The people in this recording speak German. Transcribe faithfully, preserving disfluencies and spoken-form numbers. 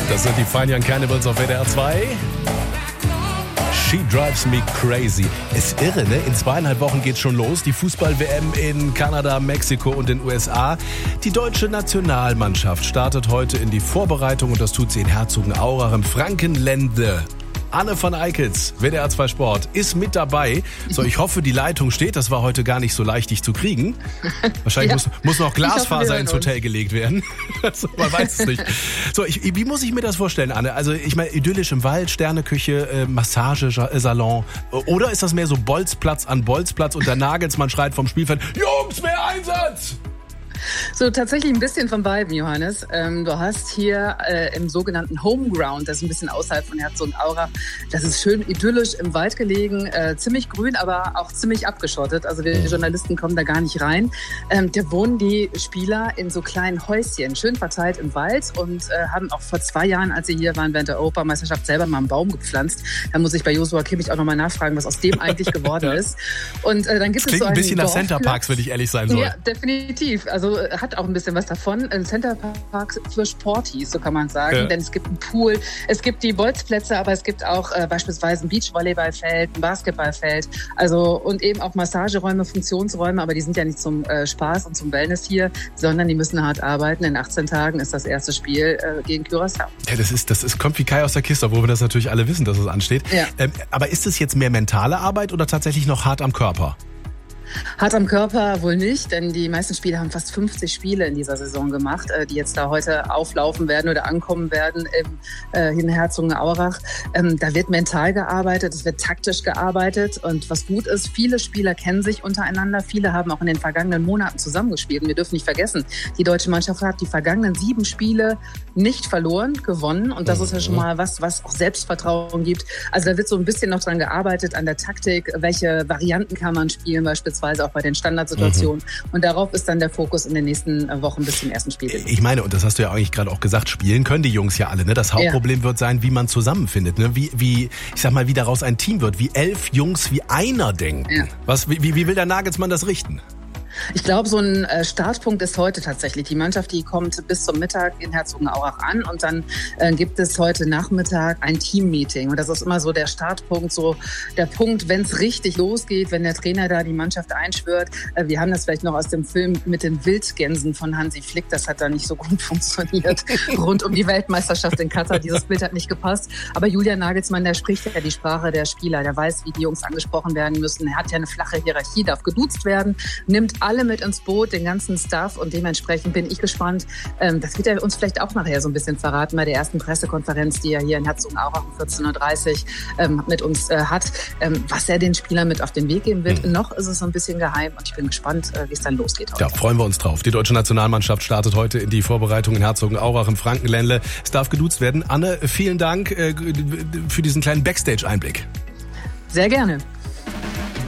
Das sind die Fine Young Cannibals auf W D R zwei. She Drives Me Crazy. Ist irre, ne? In zweieinhalb Wochen geht's schon los. Die Fußball-W M in Kanada, Mexiko und den U S A. Die deutsche Nationalmannschaft startet heute in die Vorbereitung und das tut sie in Herzogenaurach im Frankenländle. Anne van Eickels, W D R zwei Sport, ist mit dabei. So, ich hoffe, die Leitung steht. Das war heute gar nicht so leicht, dich zu kriegen. Wahrscheinlich ja. muss, muss noch Glasfaser hoffe, ins Hotel uns. gelegt werden. Also, man weiß es nicht. So, ich, wie muss ich mir das vorstellen, Anne? Also, ich meine, idyllisch im Wald, Sterneküche, äh, Massagesalon. Oder ist das mehr so Bolzplatz an Bolzplatz und der Nagelsmann schreit vom Spielfeld, Jungs, mehr Einsatz! So, tatsächlich ein bisschen von beiden, Johannes. Ähm, du hast hier äh, im sogenannten Homeground, das ist ein bisschen außerhalb von Herzogenaurach, das ist schön idyllisch im Wald gelegen, äh, ziemlich grün, aber auch ziemlich abgeschottet. Also wir Journalisten kommen da gar nicht rein. Ähm, da wohnen die Spieler in so kleinen Häuschen, schön verteilt im Wald und äh, haben auch vor zwei Jahren, als sie hier waren, während der Europameisterschaft selber mal einen Baum gepflanzt. Da muss ich bei Joshua Kimmich auch nochmal nachfragen, was aus dem eigentlich geworden ist. Und äh, dann gibt das es so ein bisschen nach Centerparks, wenn ich ehrlich sein soll. Ja, definitiv. Also hat auch ein bisschen was davon. Ein Centerpark für Sporties, so kann man sagen. Ja. Denn es gibt einen Pool, es gibt die Bolzplätze, aber es gibt auch äh, beispielsweise ein Beachvolleyballfeld, ein Basketballfeld. Also und eben auch Massageräume, Funktionsräume, aber die sind ja nicht zum äh, Spaß und zum Wellness hier, sondern die müssen hart arbeiten. In achtzehn Tagen ist das erste Spiel äh, gegen Curaçao. Ja, das ist, das ist, kommt wie Kai aus der Kiste, wo wir das natürlich alle wissen, dass es ansteht. Ja. Ähm, aber ist es jetzt mehr mentale Arbeit oder tatsächlich noch hart am Körper? Hart am Körper wohl nicht, denn die meisten Spieler haben fast fünfzig Spiele in dieser Saison gemacht, die jetzt da heute auflaufen werden oder ankommen werden im, äh, in Herzogenaurach. Ähm, da wird mental gearbeitet, es wird taktisch gearbeitet und was gut ist, viele Spieler kennen sich untereinander, viele haben auch in den vergangenen Monaten zusammengespielt und wir dürfen nicht vergessen, die deutsche Mannschaft hat die vergangenen sieben Spiele nicht verloren, gewonnen und das ist ja schon mal was, was auch Selbstvertrauen gibt. Also da wird so ein bisschen noch dran gearbeitet, an der Taktik, welche Varianten kann man spielen, beispielsweise auch bei den Standardsituationen. Mhm. Und darauf ist dann der Fokus in den nächsten Wochen bis zum ersten Spiel. Ich meine, und das hast du ja eigentlich gerade auch gesagt, spielen können die Jungs ja alle. Ne? Das Hauptproblem ja. wird sein, wie man zusammenfindet. Ne? Wie, wie, ich sag mal, wie daraus ein Team wird. Wie elf Jungs wie einer denken. Ja. Was, wie, wie will der Nagelsmann das richten? Ich glaube, so ein Startpunkt ist heute tatsächlich. Die Mannschaft, die kommt bis zum Mittag in Herzogenaurach an und dann äh, gibt es heute Nachmittag ein Team-Meeting. Und das ist immer so der Startpunkt, so der Punkt, wenn es richtig losgeht, wenn der Trainer da die Mannschaft einschwört. Äh, wir haben das vielleicht noch aus dem Film mit den Wildgänsen von Hansi Flick. Das hat da nicht so gut funktioniert. Rund um die Weltmeisterschaft in Katar. Dieses Bild hat nicht gepasst. Aber Julian Nagelsmann, der spricht ja die Sprache der Spieler. Der weiß, wie die Jungs angesprochen werden müssen. Er hat ja eine flache Hierarchie, darf geduzt werden, nimmt alle mit ins Boot, den ganzen Staff und dementsprechend bin ich gespannt. Ähm, das wird er uns vielleicht auch nachher so ein bisschen verraten bei der ersten Pressekonferenz, die er hier in Herzogenaurach um vierzehn Uhr dreißig ähm, mit uns äh, hat, ähm, was er den Spielern mit auf den Weg geben wird. Mhm. Noch ist es so ein bisschen geheim und ich bin gespannt, äh, wie es dann losgeht heute. Ja, freuen wir uns drauf. Die deutsche Nationalmannschaft startet heute in die Vorbereitung in Herzogenaurach im Frankenländle. Es darf geduzt werden. Anne, vielen Dank äh, für diesen kleinen Backstage-Einblick. Sehr gerne.